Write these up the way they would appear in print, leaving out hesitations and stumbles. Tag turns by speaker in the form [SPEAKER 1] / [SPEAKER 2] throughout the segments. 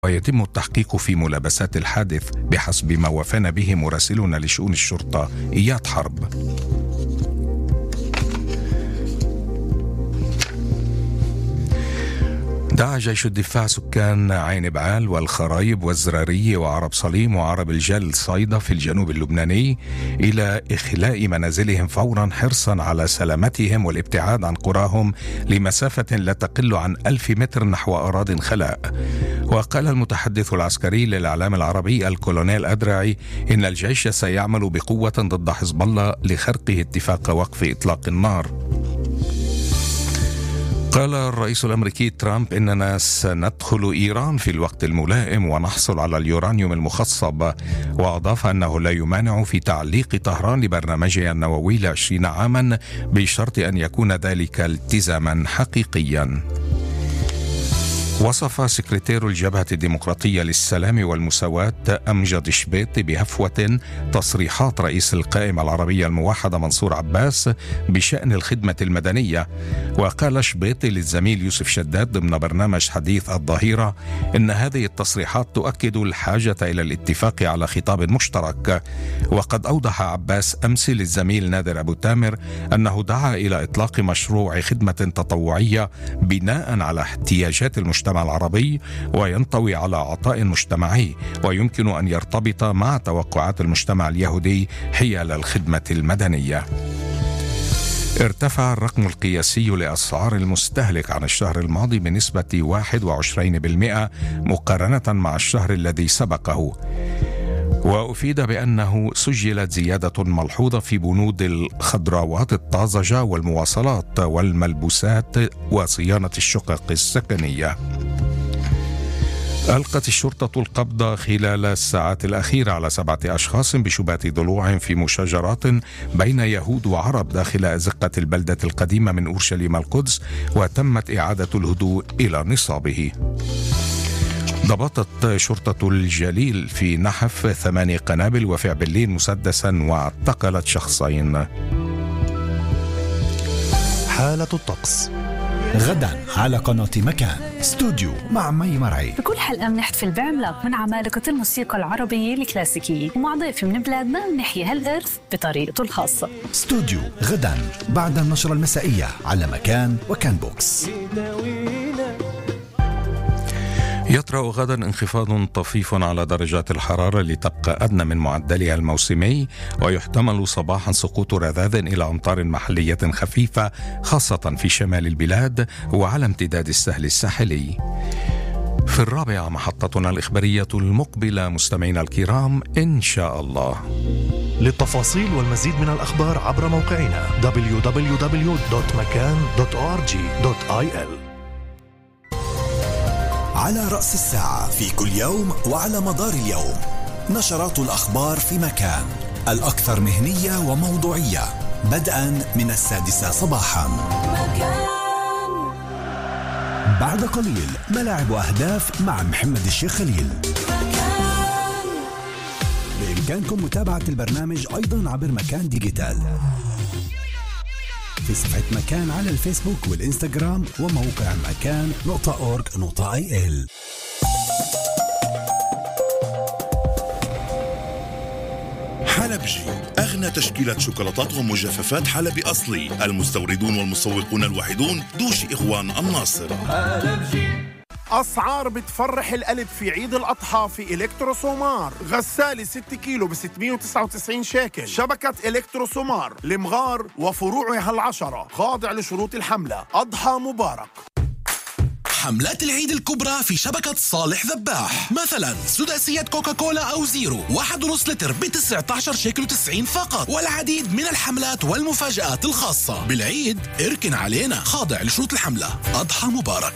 [SPEAKER 1] ويتم التحقيق في ملابسات الحادث بحسب ما وافانا به مراسلنا لشؤون الشرطة إياد حرب. دعا جيش الدفاع سكان عين بعال والخرايب والزرارية وعرب صليم وعرب الجل صيدا في الجنوب اللبناني إلى إخلاء منازلهم فورا حرصا على سلامتهم والابتعاد عن قراهم لمسافة لا تقل عن 1000 متر نحو أراضٍ خلاء. وقال المتحدث العسكري للإعلام العربي الكولونيل أدرعي إن الجيش سيعمل بقوة ضد حزب الله لخرقه اتفاق وقف إطلاق النار. قال الرئيس الأمريكي ترامب إننا سندخل إيران في الوقت الملائم ونحصل على اليورانيوم المخصب، وأضاف أنه لا يمانع في تعليق طهران لبرنامجها النووي ل20 عاما بشرط أن يكون ذلك التزاما حقيقيا. وصف سكرتير الجبهة الديمقراطية للسلام والمساواة أمجد شبيط بهفوة تصريحات رئيس القائمة العربية الموحدة منصور عباس بشأن الخدمة المدنية. وقال شبيط للزميل يوسف شداد ضمن برنامج حديث الظهيرة إن هذه التصريحات تؤكد الحاجة إلى الاتفاق على خطاب مشترك. وقد أوضح عباس أمس للزميل نادر أبو تامر أنه دعا إلى إطلاق مشروع خدمة تطوعية بناء على احتياجات المجتمع العربي وينطوي على عطاء مجتمعي ويمكن أن يرتبط مع توقعات المجتمع اليهودي حيال الخدمة المدنية. ارتفع الرقم القياسي لأسعار المستهلك عن الشهر الماضي بنسبة 21% مقارنة مع الشهر الذي سبقه. وأفيد بأنه سجلت زيادة ملحوظة في بنود الخضروات الطازجة والمواصلات والملبوسات وصيانة الشقق السكنية. ألقت الشرطة القبض خلال الساعات الأخيرة على 7 أشخاص بشبهة ضلوع في مشاجرات بين يهود وعرب داخل أزقة البلدة القديمة من أورشليم القدس، وتمت إعادة الهدوء إلى نصابه. ضبطت شرطة الجليل في نحف 8 قنابل وفي عبلين مسدسا واعتقلت شخصين.
[SPEAKER 2] حالة الطقس غدا على قناة مكان استوديو مع مي مرعي.
[SPEAKER 3] بكل حلقة بنحتفل بعملاق من عمالقة الموسيقى العربية الكلاسيكية ومع ضيف من بلادنا بنحيي هالإرث بطريقته الخاصة.
[SPEAKER 2] استوديو غدا بعد النشرة المسائية على مكان وكان بوكس.
[SPEAKER 1] يطرأ غدا انخفاض طفيف على درجات الحرارة لتبقى أدنى من معدلها الموسمي، ويحتمل صباحا سقوط رذاذ إلى أمطار محلية خفيفة خاصة في شمال البلاد وعلى امتداد السهل الساحلي. في 4 محطتنا الإخبارية المقبلة مستمعينا الكرام إن شاء الله.
[SPEAKER 2] للتفاصيل والمزيد من الأخبار عبر موقعنا www.makan.org.il. على رأس الساعة في كل يوم وعلى مدار اليوم نشرات الأخبار في مكان، الأكثر مهنية وموضوعية، بدءا من 6 صباحا. مكان. بعد قليل ملاعب وأهداف مع محمد الشيخ خليل. مكان. بإمكانكم متابعة البرنامج أيضا عبر مكان ديجيتال في صفحة مكان على الفيسبوك والإنستغرام وموقع مكان.org.il.
[SPEAKER 4] حلبجي أغنى تشكيلة شوكولاتات ومجففات حلبي أصلي، المستوردون والمسوقون الوحيدون دوشي إخوان الناصر. حلبجي.
[SPEAKER 5] أسعار بتفرح القلب في عيد الأضحى في إلكترو سومار. غسالة 6 كيلو ب699 شيكل. شبكة إلكترو سومار لمغار وفروعها 10 خاضع لشروط الحملة. أضحى مبارك.
[SPEAKER 6] حملات العيد الكبرى في شبكة صالح ذباح، مثلا سداسية كوكاكولا أو زيرو 1.5 لتر ب19 شيكل 90 فقط، والعديد من الحملات والمفاجآت الخاصة بالعيد. اركن علينا، خاضع لشروط الحملة. أضحى مبارك.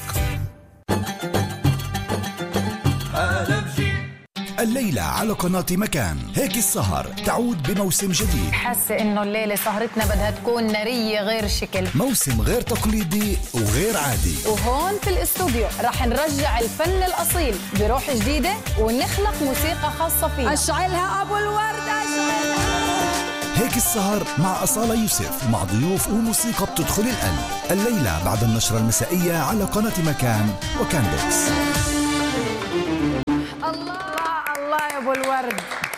[SPEAKER 2] الليلة على قناة مكان هيك السهر تعود بموسم جديد.
[SPEAKER 7] حاسة إنه الليلة سهرتنا بدها تكون نارية غير شكل،
[SPEAKER 2] موسم غير تقليدي وغير عادي.
[SPEAKER 7] وهون في الاستوديو رح نرجع الفن الأصيل بروح جديدة ونخلق موسيقى خاصة فينا. أشعلها أبو الورد أشعلها.
[SPEAKER 2] هيك السهر مع أصالة يوسف مع ضيوف وموسيقى بتدخل القلب. الليلة بعد النشرة المسائية على قناة مكان وكان بوكس.
[SPEAKER 7] أبو الورد.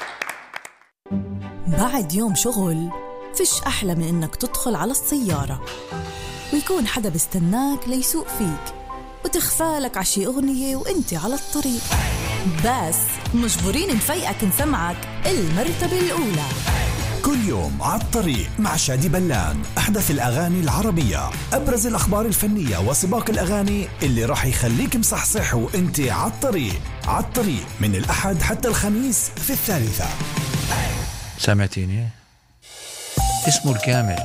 [SPEAKER 8] بعد يوم شغل فيش أحلى من إنك تدخل على السيارة ويكون حدا بيستناك ليسوق فيك وتخفالك عشي أغنية وإنت على الطريق، بس مجبورين نفيقك نسمعك المرتبة الأولى.
[SPEAKER 2] كل يوم على الطريق مع شادي بلان، أحدث الأغاني العربية، أبرز الأخبار الفنية وسباق الأغاني اللي راح يخليك مصحصح وإنت على الطريق. على الطريق من الأحد حتى الخميس في 3.
[SPEAKER 9] سمعتيني؟ اسمه الكامل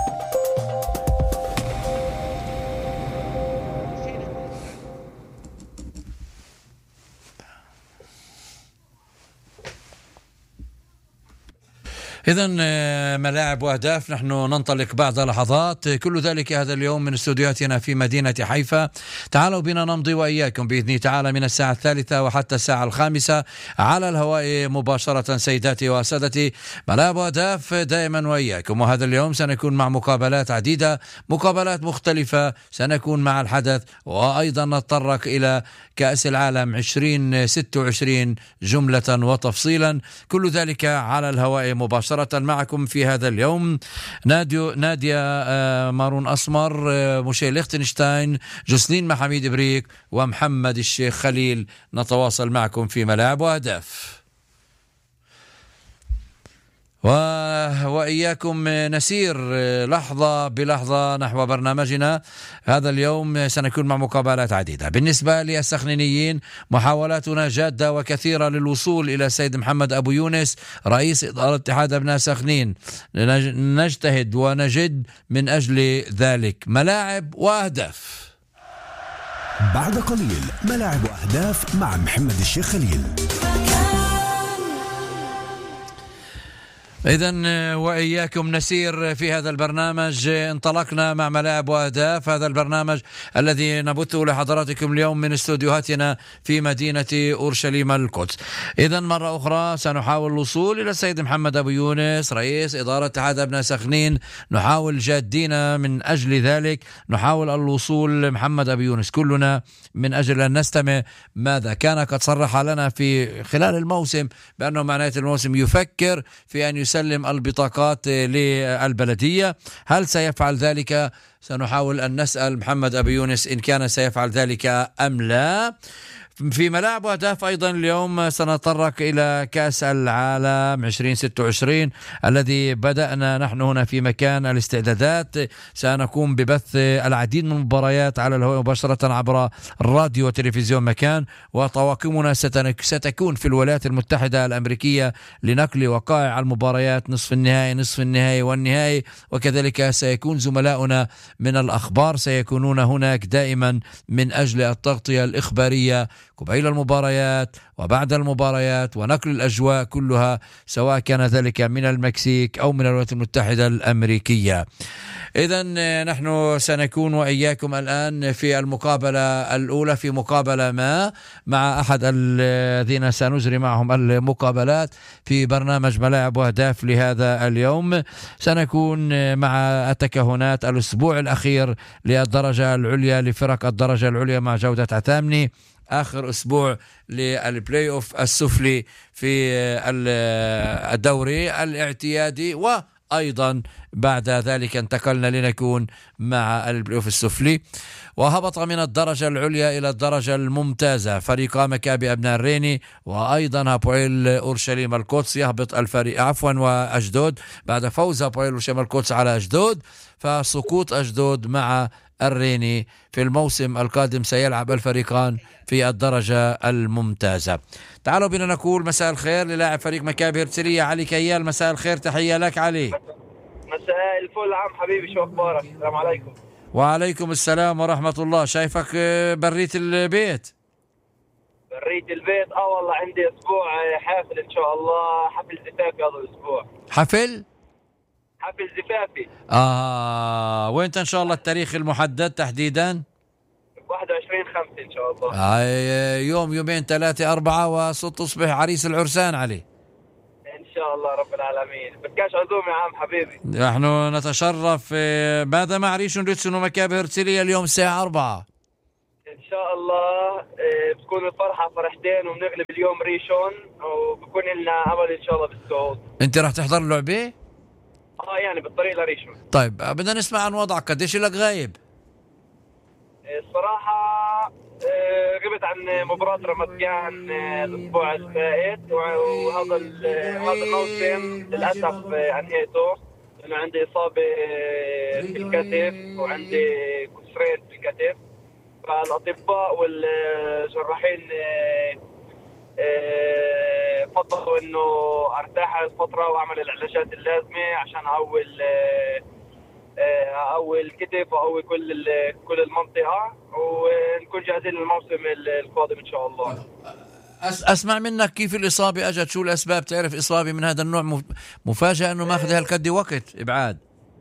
[SPEAKER 9] إذن ملاعب وأهداف. نحن ننطلق بعد لحظات، كل ذلك هذا اليوم من استوديوهاتنا في مدينة حيفا. تعالوا بنا نمضي وإياكم بإذن تعالى من الساعة 3 وحتى الساعة 5 على الهواء مباشرة. سيداتي وسادتي، ملاعب وأهداف دائما وإياكم. وهذا اليوم سنكون مع مقابلات عديدة، مقابلات مختلفة، سنكون مع الحدث، وأيضا نتطرق إلى كأس العالم 2026 جملة وتفصيلا. كل ذلك على الهواء مباشرة معكم في هذا اليوم. نادية مارون أسمر، مشيل ليختنشتاين، جسلين محميد بريك، ومحمد الشيخ خليل، نتواصل معكم في ملاعب وأهداف. وإياكم نسير لحظة بلحظة نحو برنامجنا. هذا اليوم سنكون مع مقابلات عديدة. بالنسبة للسخنينيين محاولاتنا جادة وكثيرة للوصول إلى السيد محمد أبو يونس رئيس إدارة اتحاد أبناء سخنين، نجتهد ونجد من أجل ذلك. ملاعب وأهداف
[SPEAKER 2] بعد قليل. ملاعب وأهداف مع محمد الشيخ خليل.
[SPEAKER 9] إذن وإياكم نسير في هذا البرنامج. انطلقنا مع ملاعب وأهداف، هذا البرنامج الذي نبثه لحضراتكم اليوم من استوديوهاتنا في مدينة أورشليم القدس. إذن مرة أخرى سنحاول الوصول إلى السيد محمد أبو يونس رئيس إدارة اتحاد أبناء سخنين، نحاول جادين من أجل ذلك، نحاول الوصول محمد أبو يونس كلنا من أجل أن نستمع ماذا كان قد صرح لنا في خلال الموسم بأنه مع نهاية الموسم يفكر في أن يسلم البطاقات للبلدية. هل سيفعل ذلك؟ سنحاول أن نسأل محمد أبو يونس إن كان سيفعل ذلك أم لا. في ملاعب وأهداف أيضا اليوم سنتطرق إلى كأس العالم 2026 الذي بدأنا نحن هنا في مكان الاستعدادات. سنقوم ببث العديد من المباريات على الهواء مباشرة عبر الراديو وتلفزيون مكان، وطواقمنا ستكون في الولايات المتحدة الأمريكية لنقل وقائع المباريات، نصف النهائي والنهائي، وكذلك سيكون زملاؤنا من الأخبار سيكونون هناك دائما من أجل التغطية الإخبارية قبيل المباريات وبعد المباريات ونقل الأجواء كلها، سواء كان ذلك من المكسيك أو من الولايات المتحدة الأمريكية. إذن نحن سنكون وإياكم الآن في المقابلة الأولى، في مقابلة ما مع أحد الذين سنجري معهم المقابلات في برنامج ملاعب وأهداف لهذا اليوم. سنكون مع التكهنات الأسبوع الأخير للدرجة العليا لفرق الدرجة العليا مع جودة عتامني، آخر أسبوع للبلاي أوف السفلي في الدوري الاعتيادي، وأيضا بعد ذلك انتقلنا لنكون مع البلاي أوف السفلي. وهبط من الدرجة العليا إلى الدرجة الممتازة فريقا مكابي أبناء الريني وأيضا هابويل أورشليم القدس. يهبط الفريق وأشدود بعد فوز هابويل أورشليم القدس على أشدود، فسقوط أشدود مع الريني. في الموسم القادم سيلعب الفريقان في الدرجة الممتازة. تعالوا بنا نقول مساء الخير للاعب فريق مكابي هرتسلية علي كيال. مساء الخير، تحية لك علي.
[SPEAKER 10] مساء الفل عم حبيبي، شو أخبارك؟ السلام عليكم.
[SPEAKER 9] وعليكم السلام ورحمة الله. شايفك بريت البيت.
[SPEAKER 10] بريت البيت والله عندي أسبوع حافل إن شاء الله، حفل زفافي هذا الأسبوع.
[SPEAKER 9] حفل
[SPEAKER 10] زفافي.
[SPEAKER 9] وين إن شاء الله التاريخ المحدد تحديدا؟
[SPEAKER 10] 21/5 إن شاء الله.
[SPEAKER 9] يوم يومين 3 4 وتصبح عريس العرسان علي
[SPEAKER 10] إن شاء الله رب العالمين. بدكاش عزومة يا عم حبيبي.
[SPEAKER 9] نحن نتشرف. ماذا مع ريشون ريتسون ومكابي هرتسلية اليوم الساعة 4
[SPEAKER 10] إن ان شاء الله بتكون الفرحه فرحتين وبنغلب اليوم ريشون وبكون لنا امل ان شاء الله بالصعود.
[SPEAKER 9] انت راح تحضر اللعبه؟
[SPEAKER 10] يعني بالطريق لريشون.
[SPEAKER 9] طيب بدنا نسمع عن وضعك، قديش لك غايب؟
[SPEAKER 10] الصراحه غبت عن مباراه رمضان الاسبوع الفائت، وهذا الموسم للاسف انهيته لانه عندي اصابه في الكتف وعندي كسرين في الكتف. فالاطباء والجراحين فضلوا انه ارتاح الفتره واعمل العلاجات اللازمه عشان اقوي الكتف واقوي كل المنطقه ونكون جاهزين للموسم القادم ان شاء الله.
[SPEAKER 9] اسمع منك كيف الاصابه اجت، شو الاسباب؟ تعرف اصابه من هذا النوع مفاجاه انه ماخذ هالقد وقت ابعاد.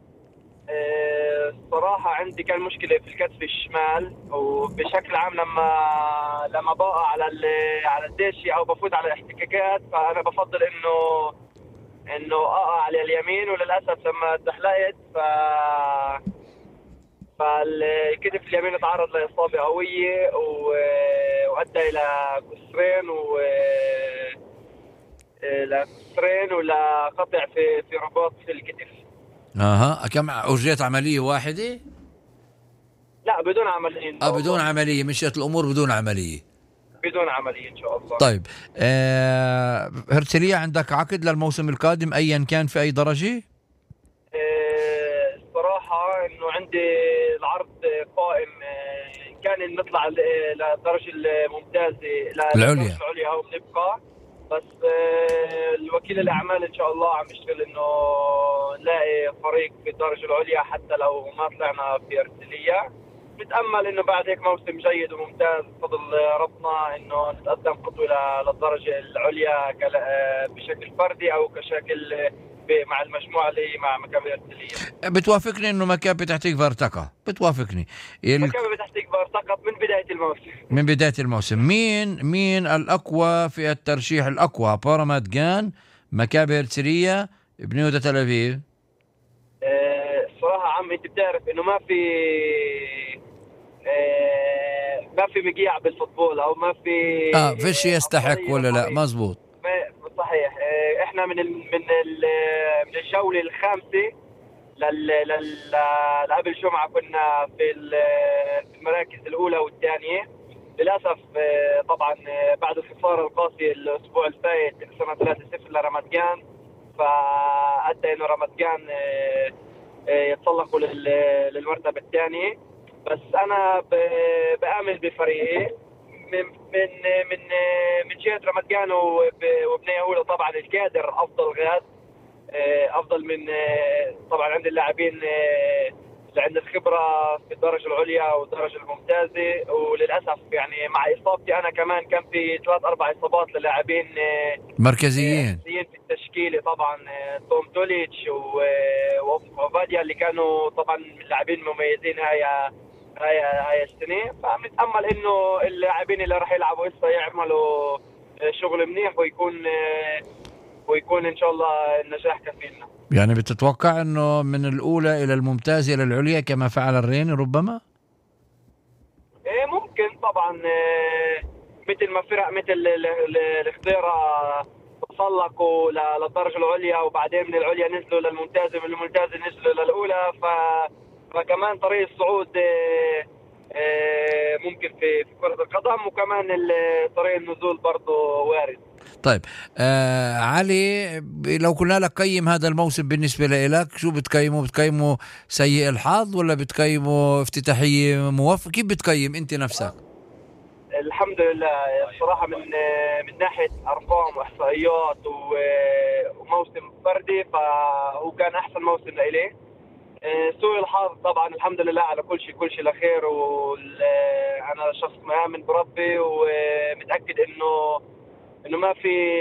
[SPEAKER 10] الصراحه عندي كان مشكله في الكتف الشمال، وبشكل عام لما بقع على الدشي او بفوت على الاحتكاكات فانا بفضل انه اقع على اليمين، وللاسف لما اتزحلقت فالكتف اليمين تعرض لاصابه قويه وادى الى كسرين ولا قطع في رباط في الكتف.
[SPEAKER 9] كم اجريت عمليه واحده؟
[SPEAKER 10] لا بدون عمليه.
[SPEAKER 9] بدون عمليه، مشيت الامور بدون عمليه.
[SPEAKER 10] بدون عمليه ان شاء الله.
[SPEAKER 9] طيب هرتلية عندك عقد للموسم القادم ايا كان في اي درجه؟
[SPEAKER 10] الصراحه انه عندي العرض قائم، ان كان نطلع للدرجه الممتازه
[SPEAKER 9] العليا
[SPEAKER 10] او نبقى، بس الوكيل الاعمال ان شاء الله عم يشتغل انه نلاقي فريق في الدرجه العليا حتى لو ما طلعنا في ارساليه. نتامل انه بعد هيك موسم جيد وممتاز بفضل ربنا انه نتقدم خطوه للدرجه العليا بشكل فردي او كشكل مع المجموعه اللي مع مكابي ارساليه.
[SPEAKER 9] بتوافقني انه مكابي تحتيك فارتقى؟ بتوافقني
[SPEAKER 10] مكابي تحتيك فارتقى من
[SPEAKER 9] بدايه الموسم. مين الاقوى في الترشيح الاقوى؟ بارامادغان، مكابي ارساليه، ابن يهوذا تل ابيب؟
[SPEAKER 10] الصراحه عم انت بتعرف انه ما في مقيع بالفوتبول او ما في
[SPEAKER 9] فيش يستحق ولا لا. مزبوط
[SPEAKER 10] صحيح. احنا من الجوله الخامسه لقبل جمعه كنا في المراكز الاولى والثانيه. للاسف طبعا بعد الخساره القاسيه الاسبوع الفائت خسرنا 3-0 لرمضان، فادى انه رمضان يتسلقوا للمرتبه الثانيه. بس انا بآمن بفريقي من جهه رمضان وابن يهوذا. طبعا الكادر افضل من طبعا عند اللاعبين اللي عند الخبره في الدرجه العليا والدرجه الممتازه. وللاسف يعني مع اصابتي انا كمان كان في 3-4 اصابات للاعبين
[SPEAKER 9] مركزيين
[SPEAKER 10] في التشكيله. طبعا توم توليتش وفاديا اللي كانوا طبعا اللاعبين مميزين هاي السنه. فبنتامل انه اللاعبين اللي راح يلعبوا هسه يعملوا شغل منيح ويكون ان شاء الله النجاح كفيلنا.
[SPEAKER 9] يعني بتتوقع انه من الاولى الى الممتازه الى العليا كما فعل الرين ربما؟
[SPEAKER 10] ممكن طبعا، مثل ما فرق مثل الخضيره تسلقوا للدرجه العليا وبعدين من العليا نزلوا للممتازه، من الممتازه نزلوا للاولى. فكمان طريق الصعود ممكن في كرة القدم، وكمان طريق النزول برضه وارد.
[SPEAKER 9] طيب علي، لو قلنا لك قيم هذا الموسم بالنسبة لك شو بتقيمه؟ بتقيمه سيء الحظ ولا بتقيمه افتتاحية موفق؟ كيف بتقيم انت نفسك؟
[SPEAKER 10] الحمد لله الصراحة من ناحية أرقام وإحصائيات وموسم فردي فهو كان أحسن موسم لإليه. سوء الحظ طبعا الحمد لله على كل شيء لخير، وانا شخص مآمن بربي ومتاكد انه ما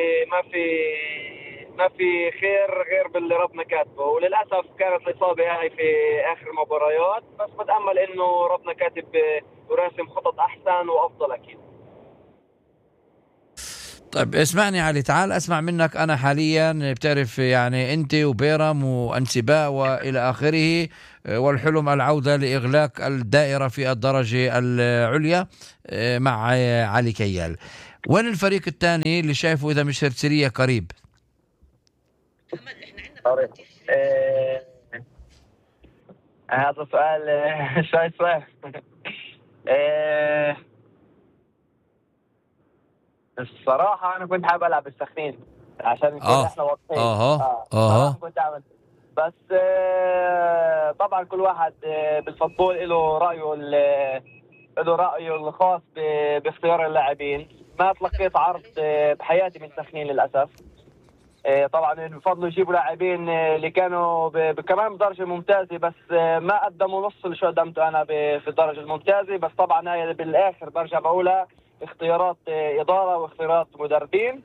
[SPEAKER 10] في خير غير باللي ربنا كاتبه. وللاسف كانت الاصابه هاي في اخر المباريات، بس بتامل انه ربنا كاتب وراسم خطط احسن وافضل اكيد.
[SPEAKER 9] طيب اسمعني علي، تعال اسمع منك. انا حاليا بتعرف يعني انت وبيرم وانسباء والى اخره والحلم العودة لإغلاق الدائرة في الدرجة العليا مع علي كيال. وين الفريق الثاني اللي شايفه إذا مش هرتسلية قريب؟
[SPEAKER 10] هذا سؤال شوي صعب. الصراحة أنا كنت حابب ألعب السخنين عشان نكون إحنا واضحين. كنت أعمل بس طبعا كل واحد بالفوتبول له رأيه الخاص باختيار اللاعبين. ما تلقيت عرض بحياتي من سخنين للأسف. طبعا بفضلوا يجيبوا لاعبين اللي كانوا كمان بدرجة ممتازة، بس ما قدموا نص اللي شو قدمته أنا في الدرجة الممتازة. بس طبعا هاي بالآخر برجع بقولها اختيارات إدارة واختيارات مدربين.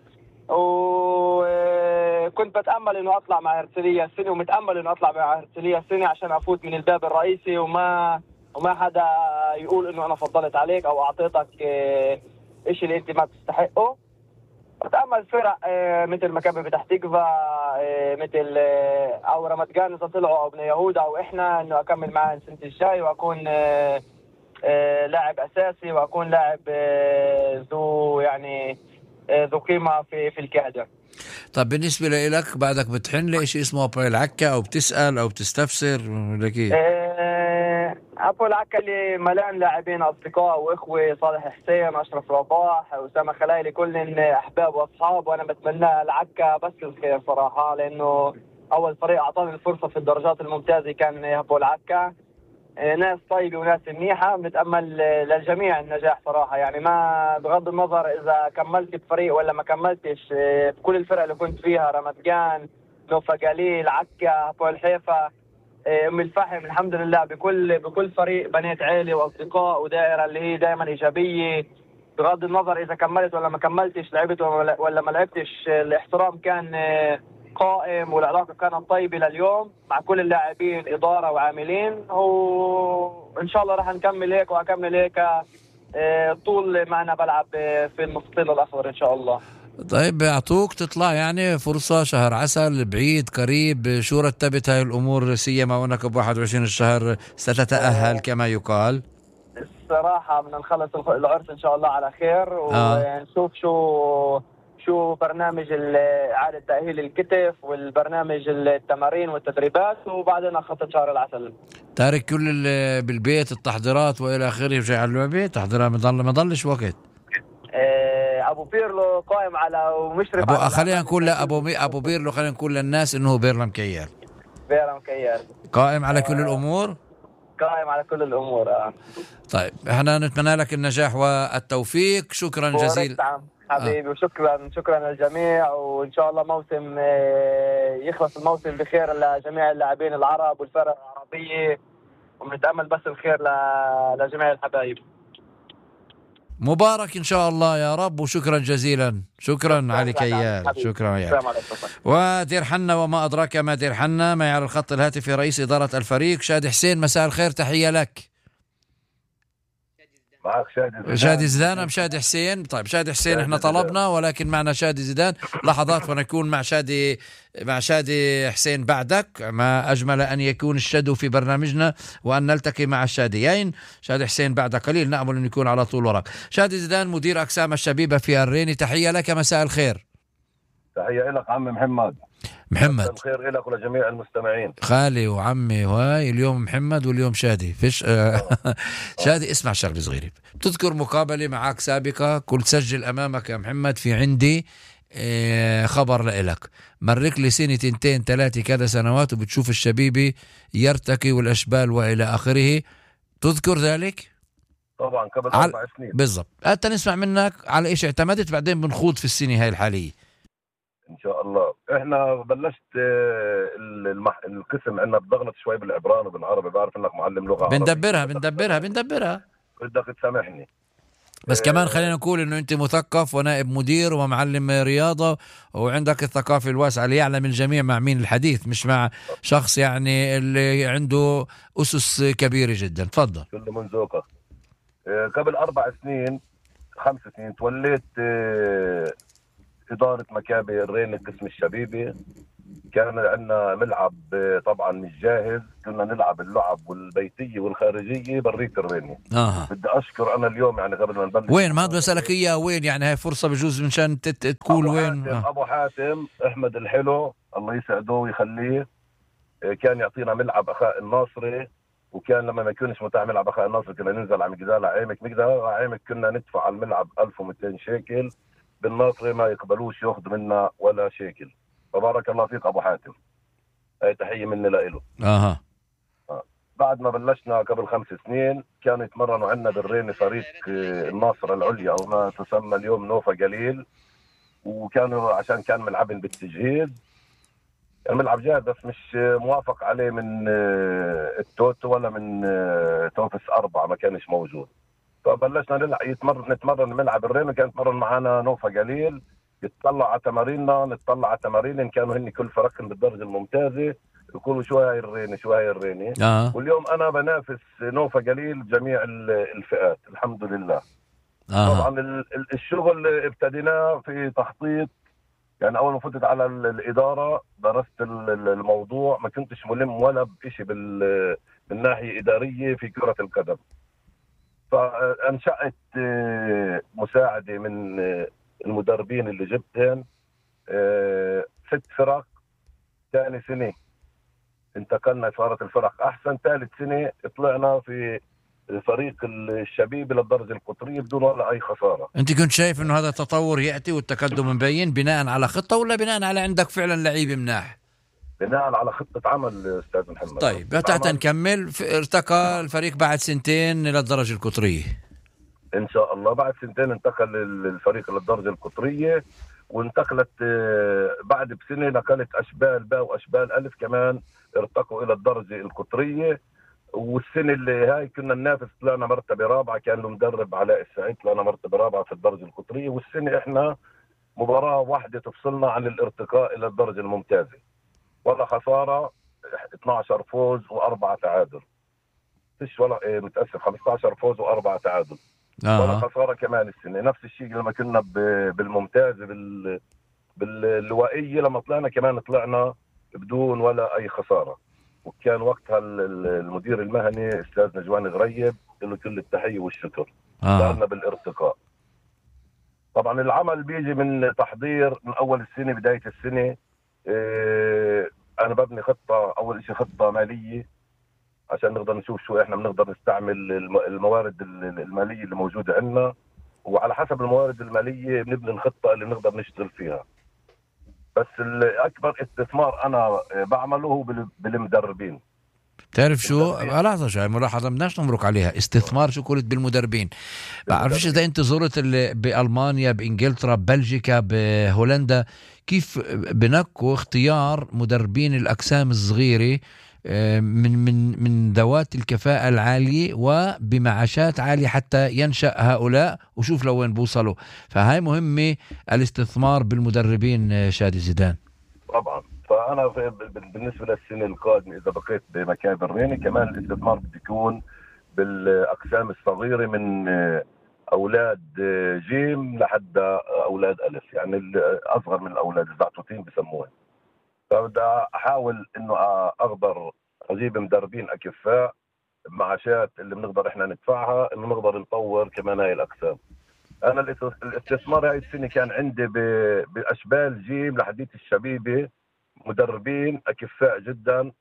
[SPEAKER 10] وكنت بتأمل إنه أطلع مع هرتسلية السنة، ومتأمل إنه أطلع مع هرتسلية السنة عشان أفوت من الباب الرئيسي، وما حدا يقول إنه أنا فضلت عليك أو أعطيتك إشي اللي أنت ما تستحقه. بتأمل فرق مثل مكابي بتح تكفى، مثل أو رمضان إذا طلعوا أو بني يهودا أو إحنا، إنه أكمل معاهم السنة الجاي وأكون لاعب أساسي وأكون لاعب ذو قيمة في الكادر.
[SPEAKER 9] طب بالنسبة لك بعدك بتحن لإشي اسمه أبو العكا أو بتسأل أو بتستفسر ولا كيف؟
[SPEAKER 10] أبو العكا اللي ملان لاعبين أصدقاء وإخوة، صالح حسين، أشرف رباح، أسامة خلايلي، كل أحباب وأصحاب، وأنا بتمنى العكا بس الخير صراحة، لأنه أول فريق أعطاني الفرصة في الدرجات الممتازة كان أبو العكا. ناس طيبة وناس منيحة، بنتأمل للجميع النجاح صراحة. يعني ما بغض النظر إذا كملت بفريق ولا ما كملتش، بكل الفرق اللي كنت فيها، رمضان، نوفا قليل، عكا، أبو الحيفا، أم الفحم، الحمد لله بكل فريق بنيت عيلة وأصدقاء ودائرة اللي هي دائما إيجابية. بغض النظر إذا كملت ولا ما كملتش، لعبت ولا ما لعبتش، الاحترام كان قائم والعلاقة كانت طيبة لليوم مع كل اللاعبين، إدارة وعاملين، وإن شاء الله راح نكمل هيك وأكمل هيك طول ما أنا بلعب في المستطيل الأخضر إن شاء الله.
[SPEAKER 9] طيب بيعطوك تطلع يعني فرصة شهر عسل، بعيد قريب، شو رتبت هاي الأمور سيما وأنك ب21 الشهر ستتأهل كما يقال؟
[SPEAKER 10] الصراحة بدنا نخلص العرس إن شاء الله على خير، ونشوف شو برنامج إعادة تأهيل الكتف والبرنامج التمارين والتدريبات، وبعدين أخطط شهر العسل.
[SPEAKER 9] تارك كل بالبيت التحضيرات وإلى آخره وجاي على اللعبة تحضيرها، ما ضلش وقت.
[SPEAKER 10] أبو بيرلو قائم على ومشرف
[SPEAKER 9] خلينا نقول أبو بيرلو، خلينا نقول للناس إنه بيرلو مكيال قائم على كل الأمور.
[SPEAKER 10] قائم على كل الأمور.
[SPEAKER 9] طيب احنا نتمنى لك النجاح والتوفيق. شكرا جزيلا
[SPEAKER 10] حبيبي، وشكرا للجميع، وإن شاء الله موسم يخلص الموسم بخير لجميع اللاعبين العرب والفرق العربية، ونتأمل بس الخير لجميع الحبايب.
[SPEAKER 9] مبارك إن شاء الله يا رب، وشكرا جزيلا. شكرا علي كيال، شكرا يا ودير حنا وما أدراك ما دير حنا. معي على الخط الهاتفي رئيس إدارة الفريق شادي حسين. مساء الخير، تحية لك.
[SPEAKER 11] معك
[SPEAKER 9] شادي زيدان أم شادي حسين؟ طيب شادي حسين احنا طلبنا، ولكن معنا شادي زيدان. لحظات ونكون مع شادي حسين بعدك. ما أجمل أن يكون الشدو في برنامجنا وأن نلتقي مع الشاديين. شادي حسين بعد قليل نأمل أن يكون على طول وراك. شادي زيدان مدير أقسام الشبيبة في الريني، تحية لك، مساء الخير.
[SPEAKER 11] تحية لك عم محمد.
[SPEAKER 9] مساء
[SPEAKER 11] الخير لك ولجميع المستمعين.
[SPEAKER 9] خالي وعمي، وهاي اليوم محمد واليوم شادي فيش. شادي اسمع شغله صغيره. بتذكر مقابله معك سابقه كنت سجل امامك يا محمد، في عندي خبر لإلك. مرك لي سنة 2-3 كذا سنوات وبتشوف الشبيبي يرتقي والأشبال وإلى آخره، تذكر ذلك؟
[SPEAKER 11] طبعا قبل 4 سنين
[SPEAKER 9] بالضبط. حتى نسمع منك على إيش اعتمدت، بعدين بنخوض في السنة هاي الحالية
[SPEAKER 11] ان شاء الله. احنا بلشت القسم عندنا بضغط شوي بالعبران وبالعربي، بعرف انك معلم لغه
[SPEAKER 9] بندبرها
[SPEAKER 11] بدك تسامحني،
[SPEAKER 9] بس كمان خلينا نقول انه انت مثقف ونائب مدير ومعلم رياضه، وعندك الثقافه الواسعه اللي يعلم الجميع مع مين الحديث، مش مع شخص يعني اللي عنده اسس كبيره جدا. تفضل.
[SPEAKER 11] كله من ذوقك. قبل 4 سنين 5 سنين توليت إدارة مكابي الرين القسم الشبيبي، كان عندنا ملعب طبعا مش جاهز، كنا نلعب اللعب والبيتيه والخارجيه برية الريني. بدي اشكر انا اليوم يعني قبل ما نبلش،
[SPEAKER 9] وين ما بسألك اياه، وين يعني هاي فرصه بجوز مشان تقول وين.
[SPEAKER 11] ابو حاتم احمد الحلو الله يسعده ويخليه، كان يعطينا ملعب اخاء الناصري، وكان لما ما يكونش متاح ملعب اخاء الناصري كنا ننزل على مقدال عيمك كنا ندفع على الملعب 1200 شيكل، بالناصري ما يقبلوش ياخذ منا ولا شيكل. فبارك الله فيك ابو حاتم، هاي تحيه مني لإله. بعد ما بلشنا قبل 5 سنين كانوا يتمرنوا عندنا بالريني فريق الناصر العليا او ما تسمى اليوم نوفا قليل، وكانوا عشان كان ملعبين بالتجهيز، الملعب جاهز بس مش موافق عليه من التوتو ولا من توفس 4 ما كانش موجود. فبلشنا نتمرن ملعب الريني، كان يتمرن معنا نوفا قليل، يتطلع على تماريننا، نتطلع على تمارين، كانوا هن كل فرق بالدرجه الممتازه يقولوا شو هاي الريني شو هاي الريني. واليوم انا بنافس نوفا قليل جميع الفئات الحمد لله. طبعا الشغل ابتديناه في تخطيط، يعني اول ما فتت على الاداره درست الموضوع، ما كنتش ملم ولا بشيء بالناحيه اداريه في كره القدم. فانشأت مساعده من المدربين اللي جبتهم 6 فرق. ثاني سنه انتقلنا، صارت الفرق احسن. ثالث سنه طلعنا في فريق الشبيبي للدرجه القطريه بدون ولا اي خساره.
[SPEAKER 9] انت كنت شايف انه هذا التطور ياتي والتقدم مبين بناء على خطه ولا بناء على عندك فعلا لعيبه مناح؟
[SPEAKER 11] بناء على خطه عمل استاذ محمد.
[SPEAKER 9] طيب حتى نكمل، ارتقى الفريق بعد 2 سنين للدرجه القطريه
[SPEAKER 11] ان شاء الله. بعد 2 سنين انتقل الفريق للدرجه القطريه، وانتقلت بعد بسنه نقلت اشبال باء واشبال الف كمان ارتقوا الى الدرجه القطريه. والسنه اللي هاي كنا ننافس، طلعنا مرتبه رابعه، كان له مدرب علاء السعيد، طلعنا مرتبه رابعه في الدرجه القطريه. والسنه احنا مباراه واحده تفصلنا عن الارتقاء الى الدرجه الممتازه، ولا خساره، 12 فوز و4 تعادل، فيش ولا متاسف 15 فوز و4 تعادل، ولا خساره كمان السنه. نفس الشيء لما كنا بالممتازه باللوائيه، لما طلعنا كمان طلعنا بدون ولا اي خساره. وكان وقتها المدير المهني استاذ نجوان غريب، له كل التحيه والشكر لنا بالارتقاء. طبعا العمل بيجي من تحضير من اول السنه، بدايه السنه انا ببني خطه، اول شيء خطه ماليه عشان نقدر نشوف شو احنا بنقدر نستعمل الموارد الماليه اللي موجوده عندنا، وعلى حسب الموارد الماليه بنبني الخطه اللي نقدر نشتغل فيها. بس الاكبر استثمار انا بعمله هو بالمدربين.
[SPEAKER 9] تعرف شو؟ لحظه شوي، ملاحظه بدناش نمرق عليها. استثمار شو قلت؟ بالمدربين. بعرفش اذا انت زرت بالمانيا، بانجلترا، بلجيكا، بهولندا، كيف بنكوا اختيار مدربين الاقسام الصغيره من ذوات الكفاءة العالية وبمعاشات عالية حتى ينشأ هؤلاء، وشوف لو وين بوصلوا. فهاي مهمة الاستثمار بالمدربين شادي زيدان.
[SPEAKER 11] طبعا. فأنا بالنسبة للسنة القادمة إذا بقيت بمكان الريني كمان الاستثمار بده يكون بالأقسام الصغيرة من أولاد جيم لحد أولاد ألف، يعني الأصغر من الأولاد الزعتوتين بسموها. فبدي احاول انه اقدر اجيب مدربين اكفاء بمعاشات اللي بنقدر احنا ندفعها، انه نقدر نطور كمان هاي الاقسام. انا الاستثمار هاي السنه كان عندي باشبال جيم لحديث الشبيبه مدربين اكفاء جدا.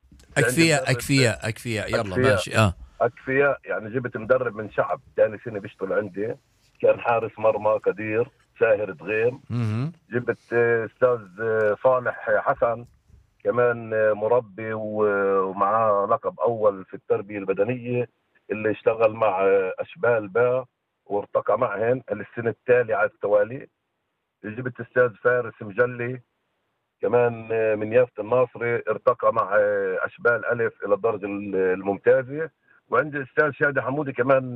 [SPEAKER 9] اكفياء يلا ماشي.
[SPEAKER 11] اكفياء يعني جبت مدرب من شعب ثاني سنه بيشتغل عندي، كان حارس مرمى قدير ساهر دغيم. جبت استاذ صالح حسن كمان مربي ومعاه لقب اول في التربيه البدنيه، اللي اشتغل مع اشبال باء وارتقى معهن السنه التاليه على التوالي. جبت استاذ فارس مجلي كمان من يافت الناصري، ارتقى مع اشبال الف الى الدرجه الممتازه. وعندي استاذ شادي حمودي كمان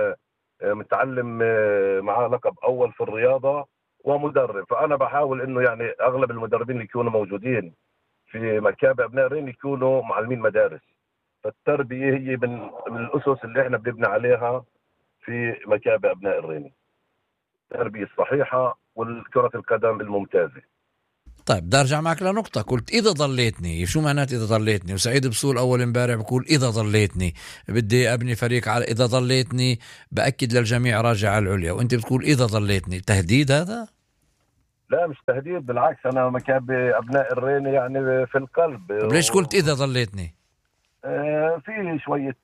[SPEAKER 11] متعلم معاه لقب اول في الرياضه ومدرب. فانا بحاول انه يعني اغلب المدربين اللي يكونوا موجودين في مكابئ ابناء الريني يكونوا معلمين مدارس. فالتربيه هي من الاسس اللي احنا بنبني عليها في مكابئ ابناء الريني، التربيه الصحيحه والكره القدم الممتازه.
[SPEAKER 9] طيب بدي ارجع معك لنقطة، قلت اذا ضليتني، شو معنات اذا ضليتني؟ وسعيد بصول اول امبارح بقول اذا ضليتني بدي ابني فريق، على اذا ضليتني باكد للجميع راجع على العليا، وانت بتقول اذا ضليتني. تهديد هذا؟
[SPEAKER 11] لا مش تهديد، بالعكس انا مكابي ابناء الرين يعني في القلب.
[SPEAKER 9] طب ليش قلت اذا ضليتني؟
[SPEAKER 11] في شوية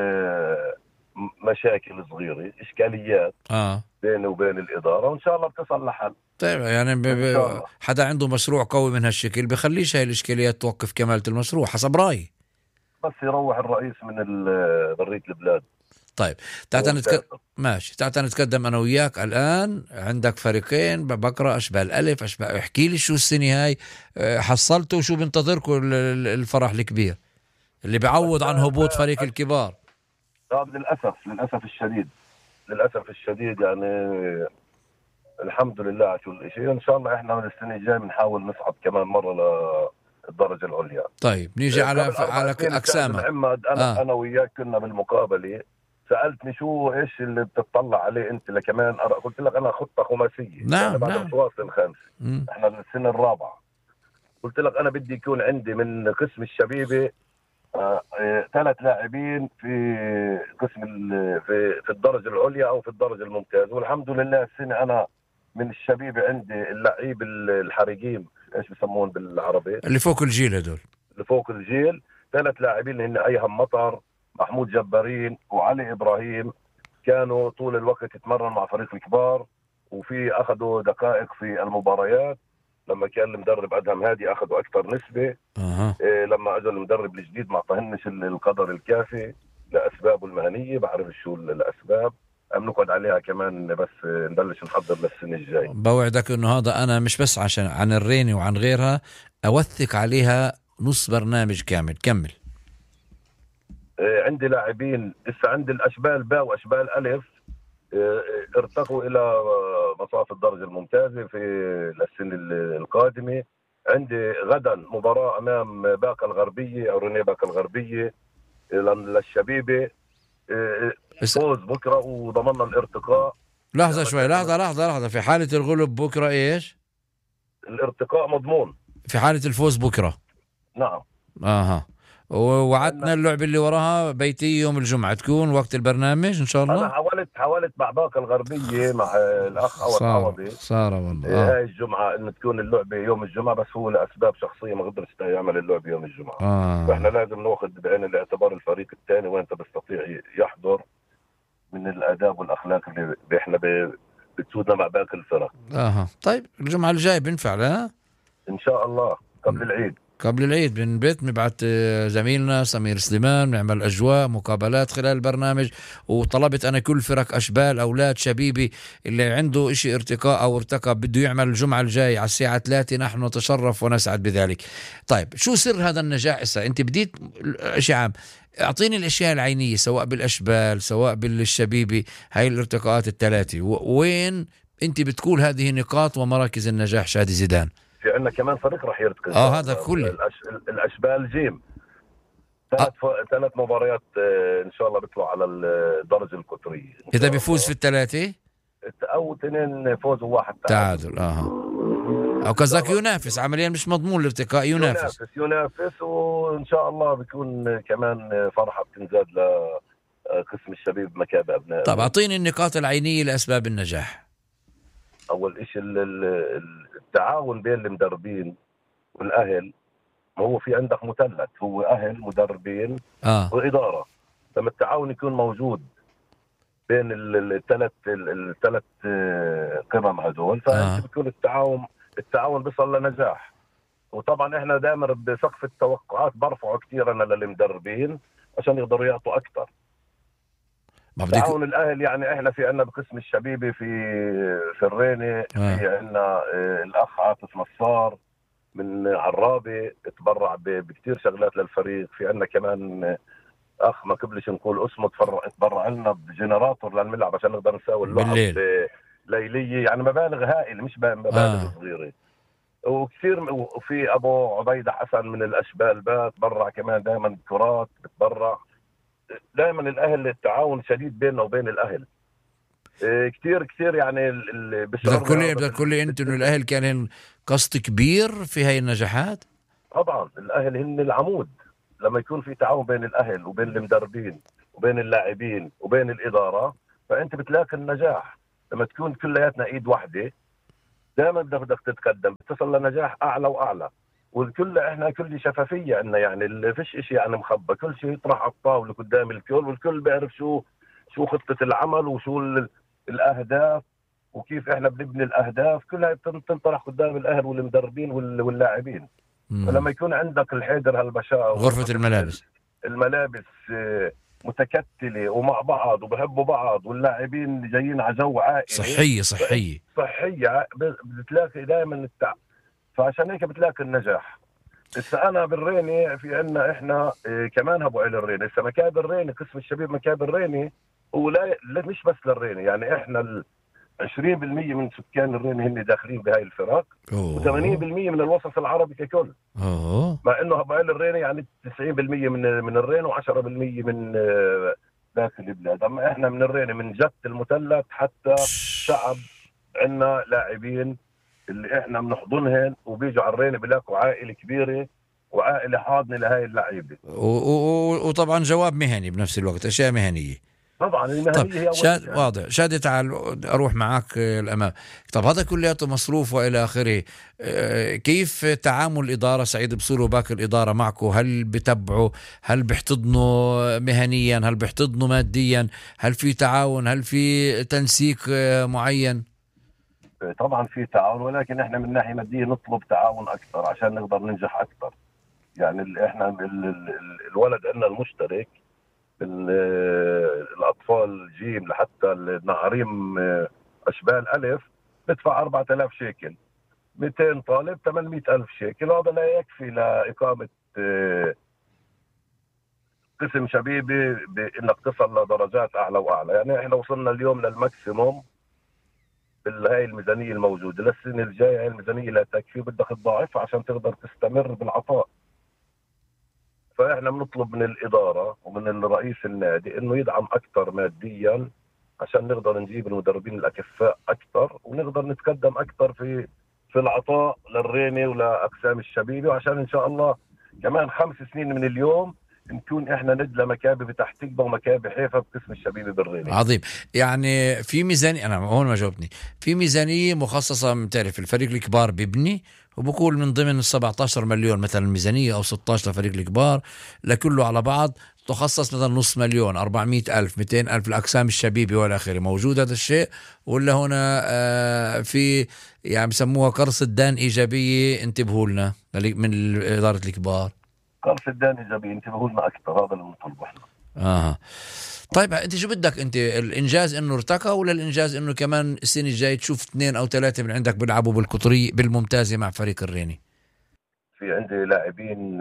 [SPEAKER 11] مشاكل صغيرة، إشكاليات بيني وبين الإدارة، وإن شاء الله بتصل لحل.
[SPEAKER 9] طيب يعني حدا عنده مشروع قوي من هالشكل بخليش هاي الإشكاليات توقف كمالة المشروع حسب رأيي.
[SPEAKER 11] بس يروح الرئيس من برية البلاد.
[SPEAKER 9] طيب ماشي، تعال نتقدم أنا وياك الآن. عندك فريقين بقرأ أشبه الألف أشبه، احكي لي شو السنة هاي حصلته وشو بنتظركم الفرح الكبير اللي بيعوض عن هبوط فريق الكبار.
[SPEAKER 11] للأسف الشديد يعني الحمد لله على كل شيء. إن شاء الله إحنا من السنة الجاية بنحاول نصعد كمان مرة للدرجة العليا.
[SPEAKER 9] طيب نيجي على أقسامك.
[SPEAKER 11] محمد أنا وياك كنا بالمقابلة، سألتني شو إيش اللي بتطلع عليه أنت لكمان قلت لك أنا خطة خماسية.
[SPEAKER 9] نعم
[SPEAKER 11] بعد الفواصل الخامسة إحنا السنة الرابعة. قلت لك أنا بدي يكون عندي من قسم الشبيبة 3 لاعبين في قسم في الدرجة العليا أو في الدرجة الممتازة، والحمد لله السنة أنا من الشبيبة عندي اللعيب الحريقين، إيش بسمون بالعربي؟
[SPEAKER 9] اللي فوق الجيل هدول.
[SPEAKER 11] اللي فوق الجيل 3 لاعبين هن أيهم مطر، محمود جبارين، وعلي إبراهيم، كانوا طول الوقت يتمرن مع فريق الكبار، وفي أخذوا دقائق في المباريات. لما كان المدرب أدهم هادي أخذوا أكثر نسبة. لما أجل المدرب الجديد ما أعطاهنش القدر الكافي لأسبابه المهنية، بعرف شو الأسباب، نقعد عليها كمان بس نبلش نحضر للسنة الجاي.
[SPEAKER 9] بوعدك إنه هذا أنا مش بس عن الريني وعن غيرها، أوثق عليها نص برنامج كامل. كمل.
[SPEAKER 11] عندي لاعبين لسه عندي الأشبال باء وأشبال ألف ارتقوا إلى مصاف الدرجة الممتازة في السنة القادمة. عندي غدا مباراة أمام باقة الغربية أو رينيه باقة الغربية للشبيبة، فوز بكرة وضمننا الارتقاء.
[SPEAKER 9] لحظة شوي، لحظة. في حالة الغلب بكرة إيش؟
[SPEAKER 11] الارتقاء مضمون
[SPEAKER 9] في حالة الفوز بكرة.
[SPEAKER 11] نعم.
[SPEAKER 9] ووعدنا اللعبة اللي وراها بيتي يوم الجمعة تكون وقت البرنامج إن شاء الله.
[SPEAKER 11] أنا حاولت مع باقة الغربية مع الأخ عوض عوضي
[SPEAKER 9] صار والله
[SPEAKER 11] هاي الجمعة إن تكون اللعبة يوم الجمعة، بس هو لأسباب شخصية ما قدرش يعمل اللعبة يوم الجمعة. فإحنا لازم نأخذ بعين الاعتبار الفريق الثاني وين بيستطيع يحضر من الآداب والأخلاق اللي إحنا بتسودنا مع باقي الفرق.
[SPEAKER 9] طيب الجمعة الجاي بنفع لا؟
[SPEAKER 11] إن شاء الله قبل العيد
[SPEAKER 9] بنبت نبعت زميلنا سمير سليمان نعمل أجواء مقابلات خلال البرنامج. وطلبت أنا كل فرق أشبال أولاد شبيبي اللي عنده إشي ارتقاء أو ارتقى بده يعمل الجمعة الجاي على الساعة 3، نحن نتشرف ونسعد بذلك. طيب شو سر هذا النجاح؟ أنت بديت إشي عام، أعطيني الأشياء العينية سواء بالأشبال سواء بالشبيبي، هاي الارتقاءات ال3 وين أنت بتقول هذه نقاط ومراكز النجاح شادي زيدان؟
[SPEAKER 11] في عندنا كمان فريق راح يرتقي.
[SPEAKER 9] هذا كله
[SPEAKER 11] الأشبال جيم 3 مباريات إن شاء الله بيطلعوا على الدرجة القطرية.
[SPEAKER 9] إذا بيفوز في ال3
[SPEAKER 11] أو 2 فوز و1
[SPEAKER 9] تعادل. أو كذاك ينافس عمليا، مش مضمون الارتقاء،
[SPEAKER 11] ينافس وإن شاء الله بيكون كمان فرحة بتنزاد لقسم الشبيب مكابة أبناء.
[SPEAKER 9] طب أعطيني النقاط العينية لأسباب النجاح.
[SPEAKER 11] أول إشي التعاون بين المدربين والأهل. هو في عندك مثلث، هو أهل مدربين وإدارة. لما التعاون يكون موجود بين الثلاث قمم هذول فأنت بيكون التعاون بيصل لنجاح. وطبعا إحنا دائما بسقف التوقعات برفعه كثير أنا للمدربين عشان يقدروا يعطوا أكثر. تعاون الأهل يعني إحنا في عنا بقسم الشبيبي في الريني في عنا الأخ عاطف نصار من عرابي تبرع بكتير شغلات للفريق. في عنا كمان أخ ما قبلش نقول اسمه تبرع لنا بجنراتور للملعب عشان نقدر نساوي اللعب ليلية، يعني مبالغ هائلة مش مبالغ صغيرة. وكثير وفي أبو عبيدة حسن من الأشبال تبرع كمان دائما بكرات بتبرع. دائما الأهل التعاون شديد بيننا وبين الأهل كتير يعني
[SPEAKER 9] بدك كل انتوا انه الأهل كان قصد كبير في هاي النجاحات؟
[SPEAKER 11] طبعا الاهل هن العمود. لما يكون في تعاون بين الاهل وبين المدربين وبين اللاعبين وبين الاداره، فانت بتلاقي النجاح. لما تكون كلياتنا ايد واحده دائما بدك تتقدم، بتصل لنجاح اعلى واعلى. والكل احنا كل شفافيه عندنا، يعني فيش شيء يعني مخبى، كل شيء يطرح على الطاوله قدام الكل، والكل بيعرف شو خطه العمل وشو الاهداف وكيف احنا بنبني الاهداف. كلها بتنطرح قدام الاهل والمدربين واللاعبين. فلما يكون عندك الحيدر هالبشاء
[SPEAKER 9] غرفه
[SPEAKER 11] الملابس متكتله ومع بعض وبحبوا بعض، واللاعبين جايين على جو عائلي
[SPEAKER 9] صحيه
[SPEAKER 11] بتلاقي دائما فعشان هيك بتلاقي النجاح. هسه انا بالريني في عندنا احنا كمان ابو علي الريني. هسه مكاب الريني، قسم الشباب مكاب الريني هو لا مش بس للريني، يعني احنا 20% من سكان الريني هن داخلين بهاي الفرق، و80% من الوسط العربي ككل. مع انه ابو علي الريني يعني 90% من الريني و10% من داخل البلاد. اما احنا من الريني من جت المثلث حتى شعب، عندنا لاعبين اللي احنا بنحضنهم وبيجوا على الريني بيلاقوا عائله كبيره وعائله حاضنه لهي اللعيبه.
[SPEAKER 9] وطبعا جواب مهني بنفس الوقت، اشياء مهنيه.
[SPEAKER 11] طبعا المهنيه هي
[SPEAKER 9] واضح. شادي تعال اروح معك الامام. طب هذا كلياته مصروف والى اخره، كيف تعامل الاداره سعيد بصور وباقي الاداره معكم؟ هل بتبعوا؟ هل بيحتضنوا مهنيا؟ هل بيحتضنوا ماديا؟ هل في تعاون؟ هل في تنسيق معين؟
[SPEAKER 11] طبعا في تعاون، ولكن احنا من ناحيه ماديه نطلب تعاون اكثر عشان نقدر ننجح اكثر. يعني احنا الولد عندنا المشترك الاطفال جيم لحتى النعريم اشبال الف بدفع 4000 شيكل، 200 طالب 800,000 شيكل. هذا لا يكفي لاقامه قسم شبيبي بانك تصل لدرجات اعلى واعلى. يعني احنا وصلنا اليوم للماكسيموم بالهاي الميزانيه الموجوده. للسنه الجايه هاي الميزانيه لا تكفي، بدك تضاعفها عشان تقدر تستمر بالعطاء. فاحنا بنطلب من الاداره ومن رئيس النادي انه يدعم اكثر ماديا عشان نقدر نجيب المدربين الاكفاء اكثر ونقدر نتقدم اكثر في العطاء للريني ولاقسام الشبيبه، وعشان ان شاء الله كمان 5 سنين من اليوم نكون احنا ندلة مكابي بتحت تقبة ومكابي حيفا بقسم الشبيبه بالريني.
[SPEAKER 9] عظيم. يعني في ميزانيه، انا هون ما جاوبني، في ميزانيه مخصصه، بتعرف الفريق الكبار بيبني وبقول من ضمن 17 مليون مثلا الميزانيه او 16 لفريق الكبار، لكله على بعض تخصص مثلا نص مليون، 400,000 200,000 الاقسام الشبيبه والى اخره. موجود هذا الشيء ولا هنا في يعني بسموها قرص الدان ايجابيه؟ انتبهوا لنا من اداره الكبار.
[SPEAKER 11] قرص الدان ايجابيه انتبهوا لنا اكثر، هذا اللي بنطلبه احنا.
[SPEAKER 9] طيب انت شو بدك؟ انت الانجاز انه ارتقى ولا الانجاز انه كمان السنه الجايه تشوف 2 أو 3 من عندك بيلعبوا بالقطري بالممتازه مع فريق الريني؟
[SPEAKER 11] في عندي لاعبين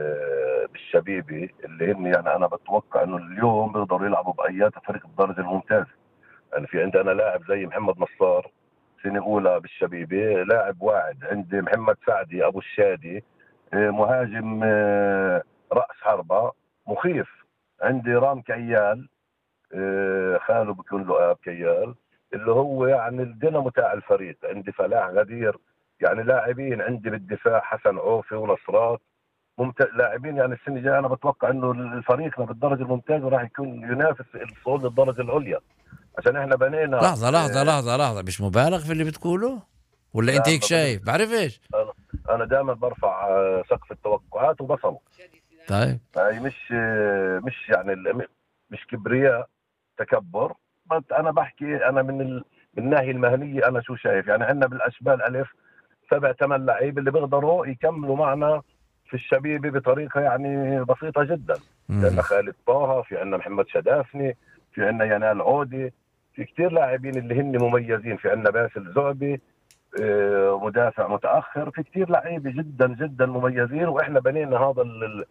[SPEAKER 11] بالشبيبه اللي هن يعني انا بتوقع انه اليوم بيقدروا يلعبوا بايات فريق الدرجه الممتازه. يعني في عندي انا لاعب زي محمد نصار سنه اولى بالشبيبه، لاعب واعد. عندي محمد سعدي ابو الشادي مهاجم راس حربه مخيف. عندي رام كيال خاله بكون له اب كيال اللي هو يعني الدينامو تاع الفريق. عندي فلاح غدير، يعني لاعبين. عندي بالدفاع حسن عوفي ونصرات لاعبين. يعني السنه الجايه انا بتوقع انه الفريقنا بالدرجه الممتازه راح يكون ينافس الصعود للدرجه العليا، عشان احنا بنينا.
[SPEAKER 9] لحظه مش مبالغ في اللي بتقوله ولا انت هيك شايف؟ بعرفش،
[SPEAKER 11] انا دائما برفع سقف التوقعات وبصل.
[SPEAKER 9] طيب
[SPEAKER 11] هاي مش يعني مش كبرياء تكبر. انا بحكي انا من الناحيه المهنيه انا شو شايف. يعني عندنا بالاشبال الف 7-8 لعيبه اللي بيقدروا يكملوا معنا في الشبيبه بطريقه يعني بسيطه جدا. في عندنا خالد طه، في عندنا محمد شدافني، في عندنا ينال عودي، في كتير لاعبين اللي هن مميزين. في عندنا باسل زعبي مدافع متاخر. في كتير لعيبه جدا جدا مميزين. واحنا بنينا هذا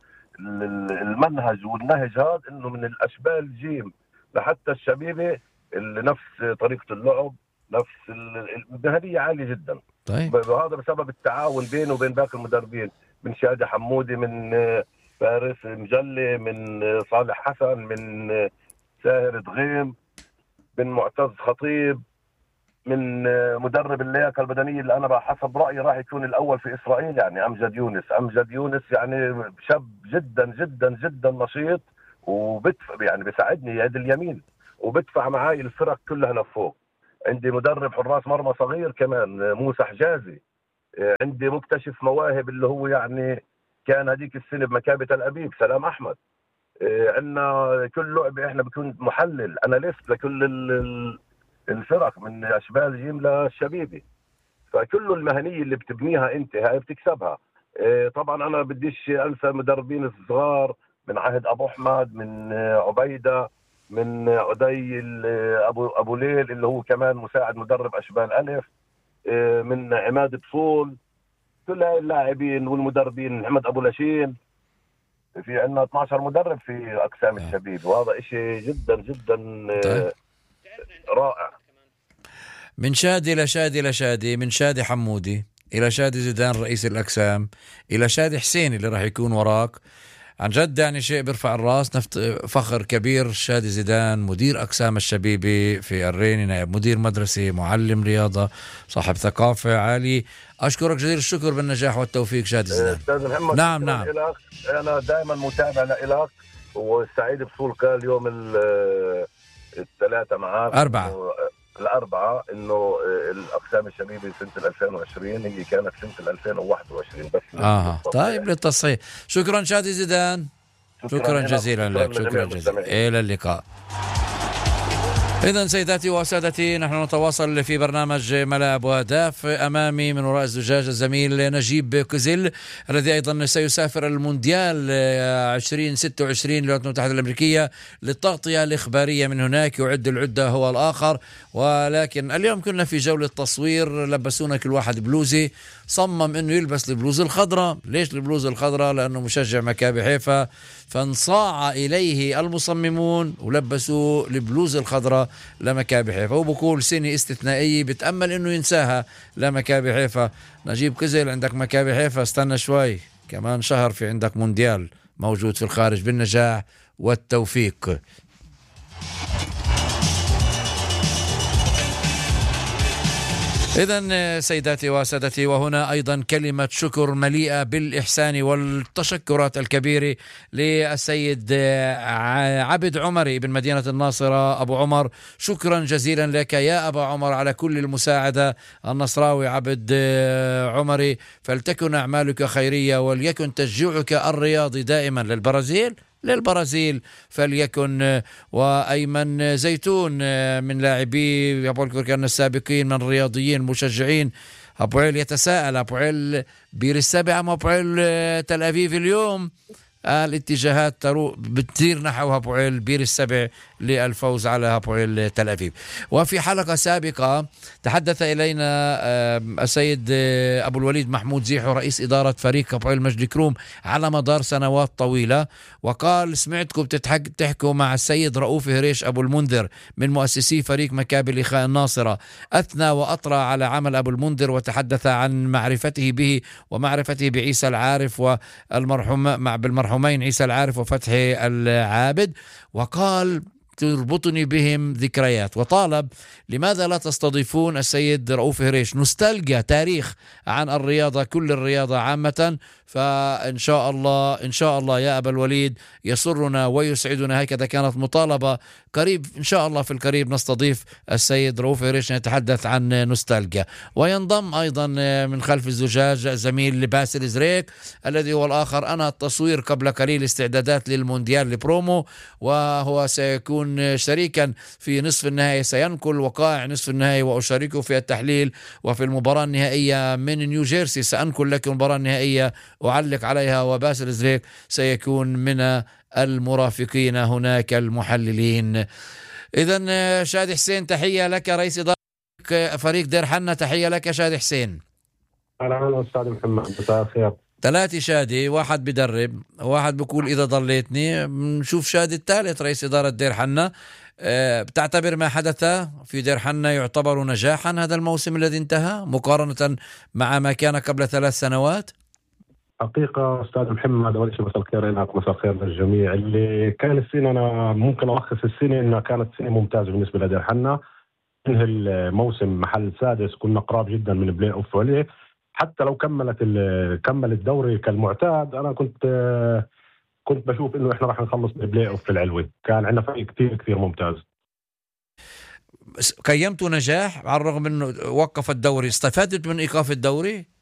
[SPEAKER 11] المنهج والنهج هذا انه من الاشبال جيم لحتى الشبيبه اللي نفس طريقه اللعب، نفس المهنيه عاليه جدا.
[SPEAKER 9] طيب
[SPEAKER 11] وهذا بسبب التعاون بينه وبين باقي المدربين، من شادي حمودي، من فارس مجلي، من صالح حسن، من ساهر دغيم، من معتز خطيب، من مدرب اللياقه البدنيه اللي انا حسب رايي راح يكون الاول في اسرائيل، يعني امجد يونس يعني شاب جدا جدا جدا نشيط، وبدفع يعني بيساعدني يد اليمين وبدفع معاي الفرق كلها لفوق. عندي مدرب حراس مرمى صغير كمان موسى حجازي، عندي مكتشف مواهب اللي هو يعني كان هذيك السنه بمكابه تل ابيب سلام احمد. عندنا كل لعبه احنا بكون محلل اناليست لكل الفرق من اشبال جيم للشبيبي، فكل المهنيه اللي بتبنيها انت هاي بتكسبها. طبعا انا بديش انسى مدربين الصغار من عهد ابو احمد، من عبيده، من عدي ابو ليل اللي هو كمان مساعد مدرب اشبال الف، من عماد بصول، كل هاي اللاعبين والمدربين، محمد ابو لاشين. في عندنا 12 مدرب في اقسام الشبيب، وهذا شيء جدا جدا رائع.
[SPEAKER 9] من شادي لشادي لشادي، من شادي حمودي الى شادي زيدان رئيس الاقسام، الى شادي حسين اللي راح يكون وراك. عن جد يعني شيء بيرفع الراس، فخر كبير. شادي زيدان مدير أقسام الشبيبي في الريني، نائب مدير مدرسة، معلم رياضة، صاحب ثقافة عالي. أشكرك جزيل الشكر بالنجاح والتوفيق شادي زيدان.
[SPEAKER 11] أستاذ محمد،
[SPEAKER 9] نعم
[SPEAKER 11] أنا دائما متابع لإلك، والسعيد بصول قال يوم الثلاثة معاك الأربعة إنه الأقسام الشبيبي سنة 2020 هي كانت سنة 2021 بس.
[SPEAKER 9] طيب للتصحيح. شكرا شادي زيدان، شكرا جزيلا لك، شكرا جزيلا. إلى اللقاء. إذن سيداتي وسادتي، نحن نتواصل في برنامج ملاعب وأهداف. أمامي من وراء الزجاج الزميل نجيب كوزيل الذي أيضا سيسافر المونديال 2026 للولايات المتحدة الأمريكية للتغطية الإخبارية من هناك. يعد العدة هو الآخر، ولكن اليوم كنا في جولة تصوير، لبسونا كل واحد بلوزي. صمم انه يلبس البلوز الخضراء. ليش البلوز الخضراء؟ لانه مشجع مكابي حيفا، فانصاع اليه المصممون ولبسوا البلوز الخضراء لمكابي حيفا، وبقول سنة استثنائية بتأمل انه ينساها لمكابي حيفا. نجيب كزل، عندك مكابي حيفا استنى شوي، كمان شهر في عندك مونديال موجود في الخارج. بالنجاح والتوفيق. إذن سيداتي وسادتي، وهنا أيضا كلمة شكر مليئة بالإحسان والتشكرات الكبيرة للسيد عبد عمري بن مدينة الناصرة. أبو عمر، شكرا جزيلا لك يا أبا عمر على كل المساعدة. النصراوي عبد عمري، فلتكن أعمالك خيرية وليكن تشجيعك الرياضي دائما للبرازيل فليكن. وأيمن زيتون من لاعبي أبو الكركان السابقين من الرياضيين المشجعين. أبو عيل يتساءل، أبو عيل بير السبع أم أبو عيل تل أبيب اليوم؟ الاتجاهات بتطير نحو هابوعيل بير السبع للفوز على هابوعيل تل أبيب. وفي حلقة سابقة تحدث إلينا السيد أبو الوليد محمود زيحو رئيس إدارة فريق هابوعيل مجد كروم على مدار سنوات طويلة، وقال سمعتكم تحكوا مع السيد رؤوف هريش أبو المنذر من مؤسسي فريق مكابي الإخاء الناصرة. أثنى وأطرى على عمل أبو المنذر وتحدث عن معرفته به ومعرفته بعيسى العارف بالمرحومين عيسى العارف وفتحي العابد، وقال تربطني بهم ذكريات، وطالب لماذا لا تستضيفون السيد رؤوف هريش نوستالجيا تاريخ عن الرياضة، كل الرياضة عامة. فإن شاء الله يا أبا الوليد يسرنا ويسعدنا، هكذا كانت مطالبة. قريب إن شاء الله في القريب نستضيف السيد رؤوف هريش نتحدث عن نوستالجيا. وينضم أيضا من خلف الزجاج زميل باسل زريك الذي هو الآخر أنهى التصوير قبل قليل استعدادات للمونديال البرومو، وهو سيكون شريكا في نصف النهائي، سينقل وقائع نصف النهائي وأشاركه في التحليل. وفي المباراة النهائية من نيوجيرسي سأنقل لكم المباراة النهائية أعلق عليها، وباسل زريك سيكون من المرافقين هناك المحللين. إذن شادي حسين تحية لك رئيس إدارة فريق دير حنة، تحية لك شادي حسين.
[SPEAKER 12] أهلا أستاذ محمد، مساء الخير.
[SPEAKER 9] 3 شادي، واحد بدرب، واحد بقول إذا ضليتني. نشوف شادي الثالث رئيس إدارة دير حنة. بتعتبر ما حدث في دير حنة يعتبر نجاحا هذا الموسم الذي انتهى مقارنة مع ما كان قبل 3 سنوات؟
[SPEAKER 12] حقيقة أستاذ محمد، أول شيء مساء الخير لك، مساء الخير للجميع. اللي كان السنة أنا ممكن ألخص السنة إنها كانت سنة ممتازة بالنسبة لدير حنة. ننهي الموسم محل سادس، كنا قراب جدا من بلاي اوف عليه. حتى لو كمل الدوري كالمعتاد، انا كنت بشوف انه احنا راح نخلص بالبلاي اوف العلوي. كان عندنا فريق كثير ممتاز.
[SPEAKER 9] قيمته نجاح على الرغم انه وقف الدوري. استفادت من ايقاف الدوري؟